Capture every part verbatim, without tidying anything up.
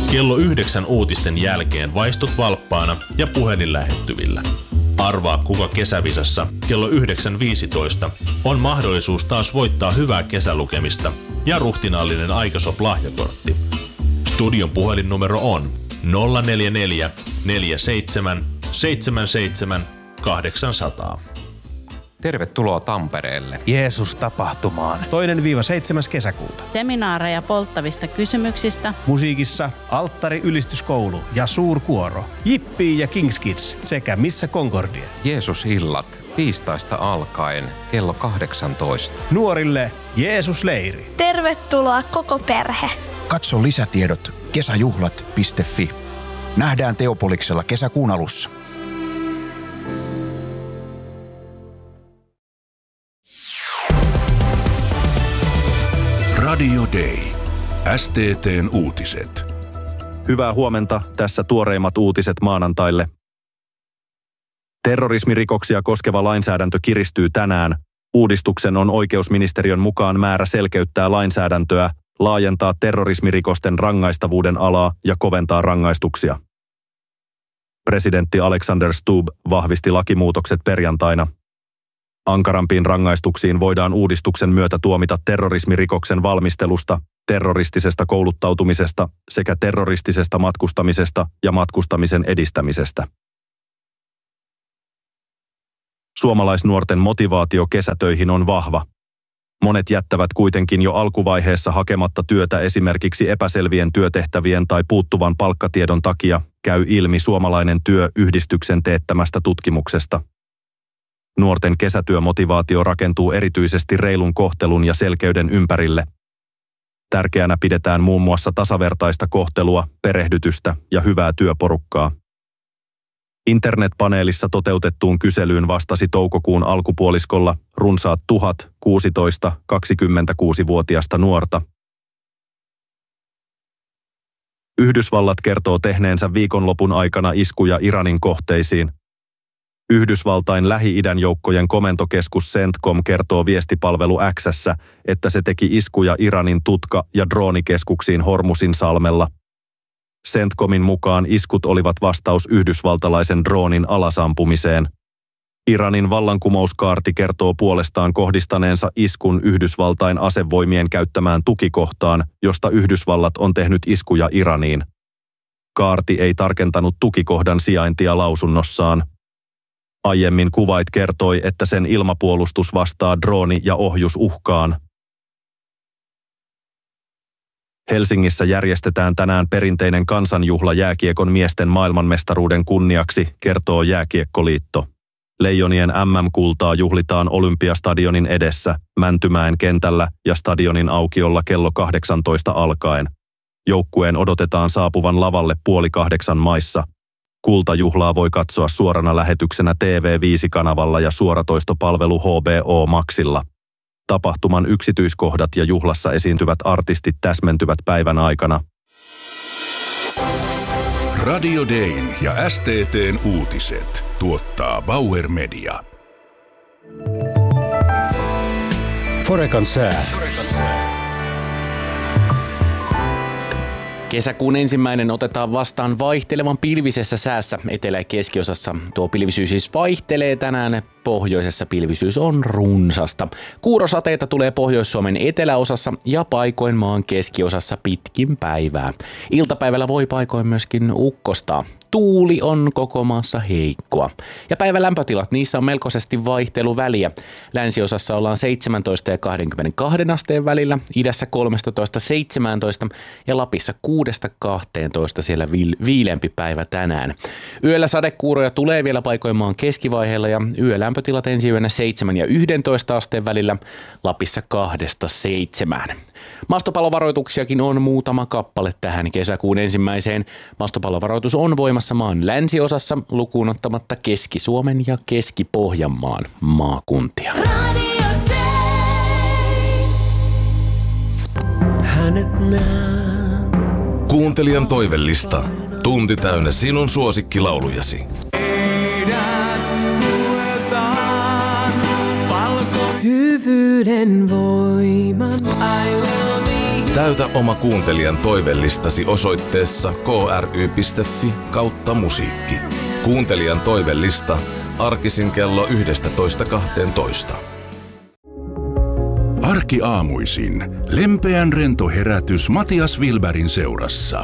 Kello yhdeksän uutisten jälkeen vaistut valppaana ja puhelin lähettyvillä. Arvaa kuka kesävisassa kello yhdeksän viisitoista on mahdollisuus taas voittaa hyvää kesälukemista ja ruhtinaallinen Aikasop-lahjakortti. Studion puhelinnumero on nolla neljä neljä neljä seitsemän seitsemän seitsemän kahdeksan nolla nolla. Tervetuloa Tampereelle. Jeesus-tapahtumaan. Toinen viiva seitsemäs kesäkuuta. Seminaareja polttavista kysymyksistä. Musiikissa Alttari ylistyskoulu ja suurkuoro. Jippii ja Kings Kids sekä Missä Concordia. Jeesus-illat tiistaista alkaen kello kahdeksantoista. Nuorille Jeesus-leiri. Tervetuloa koko perhe. Katso lisätiedot kesäjuhlat piste fi. Nähdään Teopoliksella kesäkuun alussa. Radio Day. S T T:n uutiset. Hyvää huomenta. Tässä tuoreimmat uutiset maanantaille. Terrorismirikoksia koskeva lainsäädäntö kiristyy tänään. Uudistuksen on oikeusministeriön mukaan määrä selkeyttää lainsäädäntöä, laajentaa terrorismirikosten rangaistavuuden alaa ja koventaa rangaistuksia. Presidentti Alexander Stubb vahvisti lakimuutokset perjantaina. Ankarampiin rangaistuksiin voidaan uudistuksen myötä tuomita terrorismirikoksen valmistelusta, terroristisesta kouluttautumisesta sekä terroristisesta matkustamisesta ja matkustamisen edistämisestä. Suomalaisnuorten motivaatio kesätöihin on vahva. Monet jättävät kuitenkin jo alkuvaiheessa hakematta työtä esimerkiksi epäselvien työtehtävien tai puuttuvan palkkatiedon takia, käy ilmi Suomalainen työ-yhdistyksen teettämästä tutkimuksesta. Nuorten kesätyömotivaatio rakentuu erityisesti reilun kohtelun ja selkeyden ympärille. Tärkeänä pidetään muun muassa tasavertaista kohtelua, perehdytystä ja hyvää työporukkaa. Internetpaneelissa toteutettuun kyselyyn vastasi toukokuun alkupuoliskolla runsaat tuhat kuusitoista–kaksikymmentäkuusi-vuotiasta nuorta. Yhdysvallat kertoo tehneensä viikonlopun aikana iskuja Iranin kohteisiin. Yhdysvaltain Lähi-idän joukkojen komentokeskus CENTCOM kertoo viestipalvelu X:ssä, että se teki iskuja Iranin tutka- ja droonikeskuksiin Hormusin salmella. CENTCOMin mukaan iskut olivat vastaus yhdysvaltalaisen droonin alasampumiseen. Iranin vallankumouskaarti kertoo puolestaan kohdistaneensa iskun Yhdysvaltain asevoimien käyttämään tukikohtaan, josta Yhdysvallat on tehnyt iskuja Iraniin. Kaarti ei tarkentanut tukikohdan sijaintia lausunnossaan. Aiemmin Kuwait kertoi, että sen ilmapuolustus vastaa drooni- ja ohjusuhkaan. Helsingissä järjestetään tänään perinteinen kansanjuhla jääkiekon miesten maailmanmestaruuden kunniaksi, kertoo Jääkiekkoliitto. Leijonien M M-kultaa juhlitaan Olympiastadionin edessä, Mäntymäen kentällä ja stadionin aukiolla kello kahdeksantoista alkaen. Joukkueen odotetaan saapuvan lavalle puoli kahdeksan maissa. Kultajuhlaa voi katsoa suorana lähetyksenä T V viisi-kanavalla ja suoratoistopalvelu H B O Maxilla. Tapahtuman yksityiskohdat ja juhlassa esiintyvät artistit täsmentyvät päivän aikana. Radio Dayn ja S T T:n uutiset tuottaa Bauer Media. Forekan sää. Kesäkuun ensimmäinen otetaan vastaan vaihtelevan pilvisessä säässä etelä- ja keskiosassa. Tuo pilvisyys siis vaihtelee tänään. Pohjoisessa pilvisyys on runsasta. Kuurosateita tulee Pohjois-Suomen eteläosassa ja paikoin maan keskiosassa pitkin päivää. Iltapäivällä voi paikoin myöskin ukkostaa. Tuuli on koko maassa heikkoa. Ja päivän lämpötilat, niissä on melkoisesti vaihteluväliä. Länsiosassa ollaan seitsemäntoista ja kaksikymmentäkaksi asteen välillä, idässä kolmetoista seitsemäntoista ja Lapissa kuudesta kahteentoista siellä viileämpi päivä tänään. Yöllä sadekuuroja tulee vielä paikoin maan keskivaiheella ja yölämpötilat ensi yönä seitsemän ja yksitoista asteen välillä, Lapissa kahdesta seitsemään. Maastopallovaroituksiakin on muutama kappale tähän kesäkuun ensimmäiseen. Maastopallovaroitus on voimassa maan länsiosassa lukuun ottamatta Keski-Suomen ja Keski-Pohjanmaan maakuntia. Kuuntelijan toivellista. Tunti täynnä sinun suosikkilaulujasi. Hyvyyden voiman I will be Täytä oma kuuntelijan toivellistasi osoitteessa kry.fi kautta musiikki. Kuuntelijan toivellista arkisin kello yksitoista kaksitoista. Arkiaamuisin lempeän rento herätys Matias Wilbergin seurassa.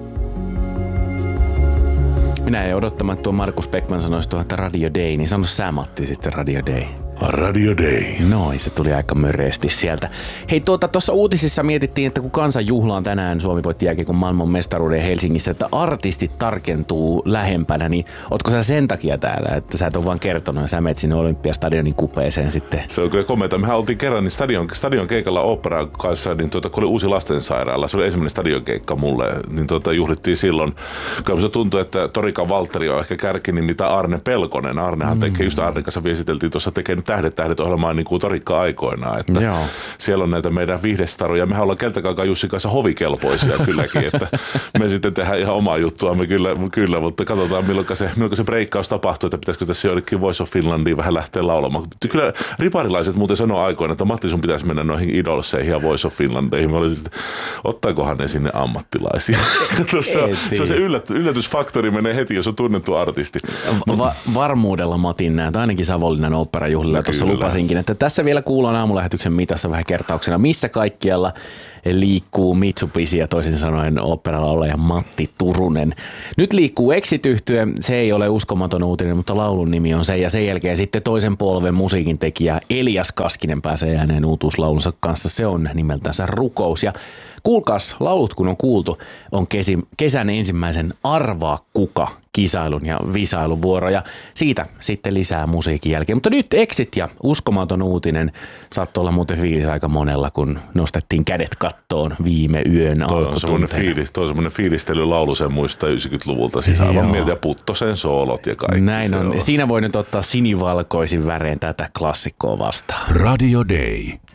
Minä ei odottamaan, tuo Markus Beckman sanoisi tuohon, että Radio Day, niin sano sä Matti sitten se Radio Day. Radio Day. Noin, se tuli aika möreesti sieltä. Hei, tuota, tuossa uutisissa mietittiin, että kun kansanjuhlaan tänään Suomi voitti jääkiekon maailman mestaruuden Helsingissä, että artistit tarkentuu lähempänä, niin ootko sä sen takia täällä, että sä et ole vaan kertonut ja sä menet sinne Olympiastadionin kupeeseen sitten? Se on kyllä komeata. Mehän oltiin kerran niin stadion, stadion keikalla oopperan kanssa, niin tuota, kun oli uusi lastensairaala, se oli ensimmäinen stadionkeikka mulle, niin tuota, juhlittiin silloin. Kyllä se tuntui, että Torikan Valtteri on ehkä kärkini, mitä Arne Pelkonen. Arnehan tekee, mm. just Arnen kanssa viesiteltiin tuossa tekee Tähdet tähdet ohjelmaan niin kuin Torikka aikoinaan, että Joo. siellä on näitä meidän viihdestaroja. Mehän ollaan Keltakaakaan Jussin kanssa hovikelpoisia kylläkin, että me sitten tehdään ihan omaa juttuamme kyllä, kyllä mutta katsotaan milloin se, milloin se breikkaus tapahtuu, että pitäisikö tässä joillekin Voice of Finlandiin vähän lähteä laulamaan. Kyllä riparilaiset muuten sanoo aikoina, että Matti sun pitäisi mennä noihin idolseihin ja Voice of Finlandeihin. Mä olisin, että ottaakohan ne sinne ammattilaisia. se on se yllät, yllätysfaktori menee heti, jos on tunnettu artisti. Va- varmuudella Matin näet, ainakin Savonlinnan oopperajuhlilla tuossa lupasinkin, että tässä vielä kuullaan aamulähetyksen mitassa vähän kertauksena, missä kaikkialla liikkuu Mitsubishi ja toisin sanoen oopperalla oleja Matti Turunen. Nyt liikkuu Exit-yhtye, se ei ole uskomaton uutinen, mutta laulun nimi on se ja sen jälkeen sitten toisen polven musiikin tekijä Elias Kaskinen pääsee ääneen uutuuslaulunsa kanssa, se on nimeltänsä Rukous ja kuulkaas, laulut kun on kuultu, on kesi, kesän ensimmäisen Arvaa kuka kisailun ja visailun vuoro ja siitä sitten lisää musiikin jälkeen. Mutta nyt Exit ja uskomaton uutinen saattoi olla muuten fiilis aika monella, kun nostettiin kädet kattoon viime yön alkutunteina. Fiilis, toi on semmoinen fiilistelylaulu, sen muistaa yhdeksänkymmentäluvulta siis aivan mieltä ja Puttosen soolot ja kaikki. Näin on. on. Siinä voi nyt ottaa sinivalkoisin värein tätä klassikkoa vastaan. Radio Day.